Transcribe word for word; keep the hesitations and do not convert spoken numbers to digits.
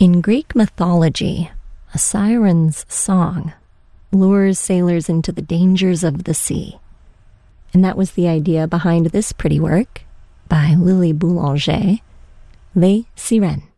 In Greek mythology, a siren's song lures sailors into the dangers of the sea. And that was the idea behind this pretty work by Lily Boulanger, Les Sirènes.